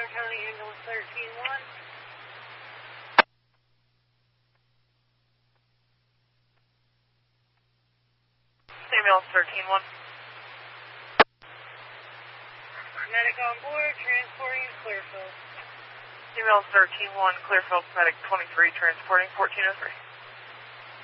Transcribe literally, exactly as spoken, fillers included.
County Ambulance thirteen one. Ambulance thirteen one. Medic on board, transporting to Clearfield. Ambulance thirteen one, Clearfield, medic twenty-three, transporting fourteen oh three.